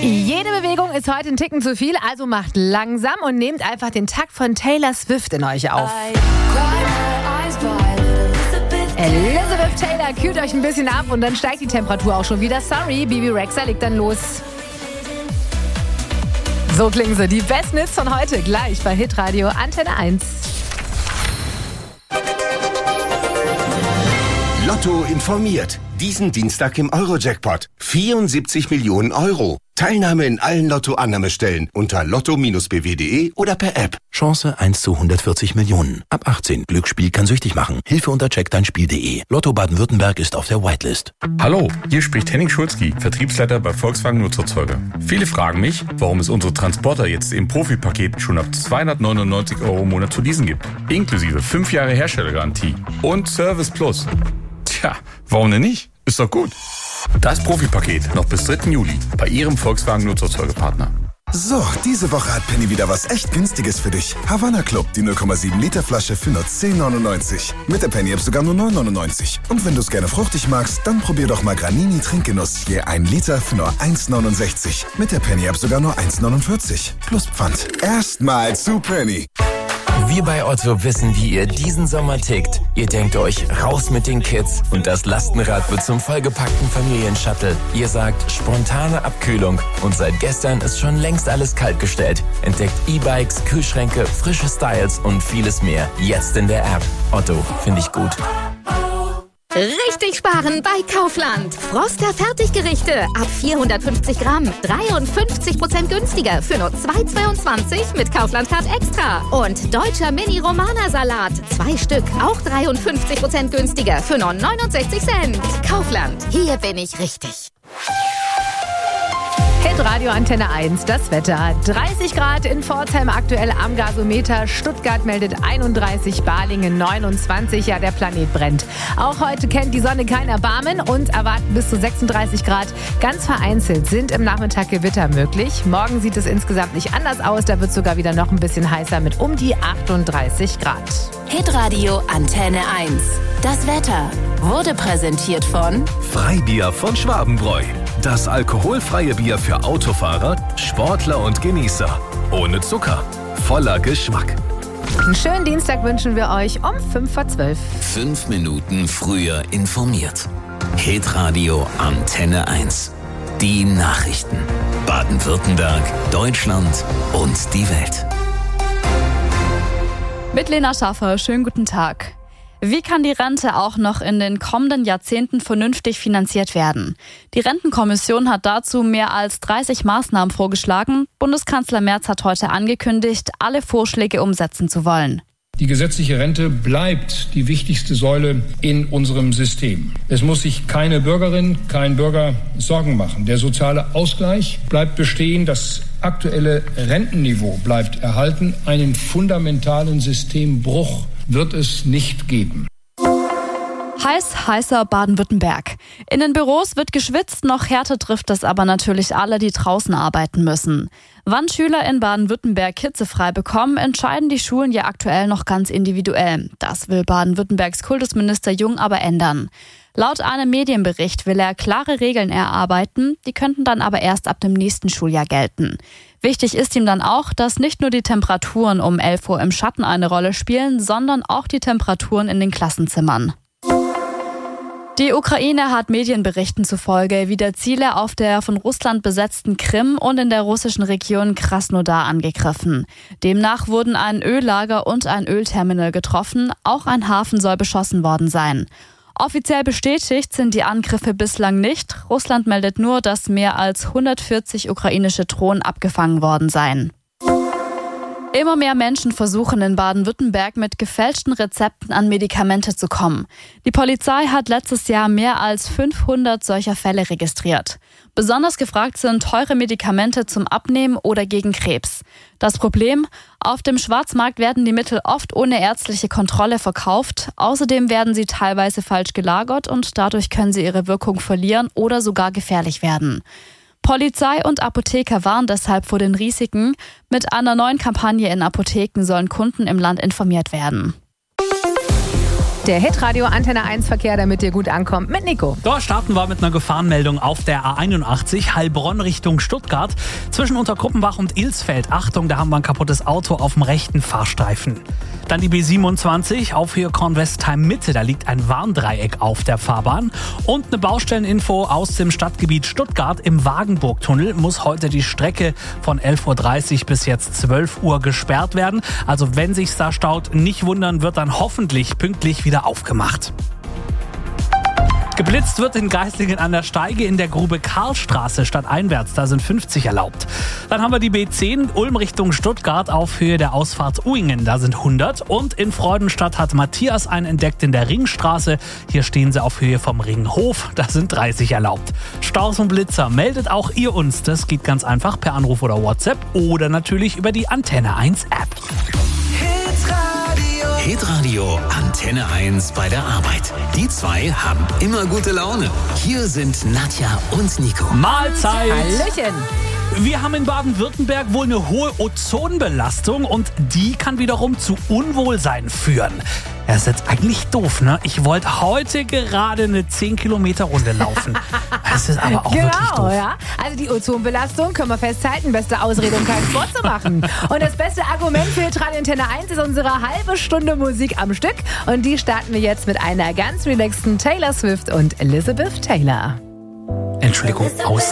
Jede Bewegung ist heute ein Ticken zu viel, also macht langsam und nehmt einfach den Takt von Taylor Swift in euch auf. Elizabeth Taylor kühlt euch ein bisschen ab und dann steigt die Temperatur auch schon wieder. Sorry, Bibi Rexha legt dann los. So klingen sie, die besten Hits von heute, gleich bei Hitradio Antenne 1. Lotto informiert. Diesen Dienstag im Euro-Jackpot. 74 Millionen Euro. Teilnahme in allen Lotto-Annahmestellen unter lotto-bw.de oder per App. Chance 1 zu 140 Millionen. Ab 18. Glücksspiel kann süchtig machen. Hilfe unter checkdeinspiel.de. Lotto Baden-Württemberg ist auf der Whitelist. Hallo, hier spricht Henning Schulzki, Vertriebsleiter bei Volkswagen Nutzerzeuger. Viele fragen mich, warum es unsere Transporter jetzt im Profipaket schon ab 299 € im Monat zu leasen gibt. Inklusive 5 Jahre Herstellergarantie und Service Plus. Tja, warum denn nicht? Ist doch gut. Das Profipaket noch bis 3. Juli bei Ihrem Volkswagen Nutzerzeugerpartner. So, diese Woche hat Penny wieder was echt Günstiges für dich. Havanna Club, die 0,7 Liter Flasche für nur 10,99. Mit der Penny App sogar nur 9,99. Und wenn du es gerne fruchtig magst, dann probier doch mal Granini Trinkgenuss. Je 1 Liter für nur 1,69. Mit der Penny App sogar nur 1,49. Plus Pfand. Erstmal zu Penny. Wir bei Otto wissen, wie ihr diesen Sommer tickt. Ihr denkt euch, raus mit den Kids und das Lastenrad wird zum vollgepackten Familienshuttle. Ihr sagt, spontane Abkühlung und seit gestern ist schon längst alles kaltgestellt. Entdeckt E-Bikes, Kühlschränke, frische Styles und vieles mehr. Jetzt in der App. Otto, finde ich gut. Richtig sparen bei Kaufland. Froster Fertiggerichte ab 450 Gramm. 53% günstiger für nur 2,22 mit Kaufland Card Extra. Und deutscher Mini-Romana-Salat. 2 Stück, auch 53% günstiger für nur 69 Cent. Kaufland, hier bin ich richtig. Hitradio Antenne 1, das Wetter. 30 Grad in Pforzheim aktuell am Gasometer. Stuttgart meldet 31, Balingen 29. Ja, der Planet brennt. Auch heute kennt die Sonne kein Erbarmen und erwarten bis zu 36 Grad. Ganz vereinzelt sind im Nachmittag Gewitter möglich. Morgen sieht es insgesamt nicht anders aus. Da wird es sogar wieder noch ein bisschen heißer mit um die 38 Grad. Hitradio Antenne 1. Das Wetter wurde präsentiert von Freibier von Schwabenbräu. Das alkoholfreie Bier für Autofahrer, Sportler und Genießer. Ohne Zucker, voller Geschmack. Einen schönen Dienstag wünschen wir euch um 5:12. 5 Minuten früher informiert. Hitradio Antenne 1. Die Nachrichten. Baden-Württemberg, Deutschland und die Welt. Mit Lena Schaffer, schönen guten Tag. Wie kann die Rente auch noch in den kommenden Jahrzehnten vernünftig finanziert werden? Die Rentenkommission hat dazu mehr als 30 Maßnahmen vorgeschlagen. Bundeskanzler Merz hat heute angekündigt, alle Vorschläge umsetzen zu wollen. Die gesetzliche Rente bleibt die wichtigste Säule in unserem System. Es muss sich keine Bürgerin, kein Bürger Sorgen machen. Der soziale Ausgleich bleibt bestehen, das aktuelle Rentenniveau bleibt erhalten. Einen fundamentalen Systembruch wird es nicht geben. Heißer Baden-Württemberg. In den Büros wird geschwitzt, noch härter trifft es aber natürlich alle, die draußen arbeiten müssen. Wann Schüler in Baden-Württemberg hitzefrei bekommen, entscheiden die Schulen ja aktuell noch ganz individuell. Das will Baden-Württembergs Kultusminister Jung aber ändern. Laut einem Medienbericht will er klare Regeln erarbeiten, die könnten dann aber erst ab dem nächsten Schuljahr gelten. Wichtig ist ihm dann auch, dass nicht nur die Temperaturen um 11 Uhr im Schatten eine Rolle spielen, sondern auch die Temperaturen in den Klassenzimmern. Die Ukraine hat Medienberichten zufolge wieder Ziele auf der von Russland besetzten Krim und in der russischen Region Krasnodar angegriffen. Demnach wurden ein Öllager und ein Ölterminal getroffen, auch ein Hafen soll beschossen worden sein. Offiziell bestätigt sind die Angriffe bislang nicht. Russland meldet nur, dass mehr als 140 ukrainische Drohnen abgefangen worden seien. Immer mehr Menschen versuchen in Baden-Württemberg mit gefälschten Rezepten an Medikamente zu kommen. Die Polizei hat letztes Jahr mehr als 500 solcher Fälle registriert. Besonders gefragt sind teure Medikamente zum Abnehmen oder gegen Krebs. Das Problem? Auf dem Schwarzmarkt werden die Mittel oft ohne ärztliche Kontrolle verkauft. Außerdem werden sie teilweise falsch gelagert und dadurch können sie ihre Wirkung verlieren oder sogar gefährlich werden. Polizei und Apotheker warnen deshalb vor den Risiken. Mit einer neuen Kampagne in Apotheken sollen Kunden im Land informiert werden. Der Hitradio Antenne 1 Verkehr, damit ihr gut ankommt, mit Nico. Da starten wir mit einer Gefahrenmeldung auf der A81 Heilbronn Richtung Stuttgart. Zwischen Untergruppenbach und Ilsfeld. Achtung, da haben wir ein kaputtes Auto auf dem rechten Fahrstreifen. Dann die B27 auf Höhe Kornwestheim Mitte. Da liegt ein Warndreieck auf der Fahrbahn. Und eine Baustelleninfo aus dem Stadtgebiet Stuttgart. Im Wagenburgtunnel muss heute die Strecke von 11.30 Uhr bis jetzt 12 Uhr gesperrt werden. Also wenn sich's da staut, nicht wundern, wird dann hoffentlich pünktlich wieder aufgemacht. Geblitzt wird in Geislingen an der Steige in der Grube Karlstraße stadteinwärts. Da sind 50 erlaubt. Dann haben wir die B10 Ulm Richtung Stuttgart auf Höhe der Ausfahrt Uingen. Da sind 100. Und in Freudenstadt hat Matthias einen entdeckt in der Ringstraße. Hier stehen sie auf Höhe vom Ringhof. Da sind 30 erlaubt. Staus und Blitzer, meldet auch ihr uns. Das geht ganz einfach per Anruf oder WhatsApp oder natürlich über die Antenne 1 App. Hitradio Antenne 1 bei der Arbeit. Die zwei haben immer gute Laune. Hier sind Nadja und Nico. Mahlzeit! Hallöchen! Wir haben in Baden-Württemberg wohl eine hohe Ozonbelastung und die kann wiederum zu Unwohlsein führen. Das ist jetzt eigentlich doof, ne? Ich wollte heute gerade eine 10-Kilometer-Runde laufen. Das ist aber auch wirklich doof. Ja. Also die Ozonbelastung können wir festhalten. Beste Ausrede, um keinen Sport zu machen. Und das beste Argument für Radio Antenne 1 ist unsere halbe Stunde Musik am Stück. Und die starten wir jetzt mit einer ganz relaxten Taylor Swift und Elizabeth Taylor. Entschuldigung, aus